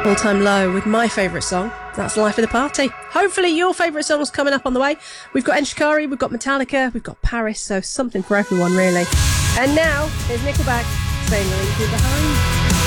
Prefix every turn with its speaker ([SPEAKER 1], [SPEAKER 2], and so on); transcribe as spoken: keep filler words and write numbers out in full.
[SPEAKER 1] All-Time Low with my favourite song. That's Life of the Party. Hopefully your favourite song's coming up on the way. We've got Enshikari, we've got Metallica, we've got Paris, so something for everyone really. And now, here's Nickelback saying leave you behind.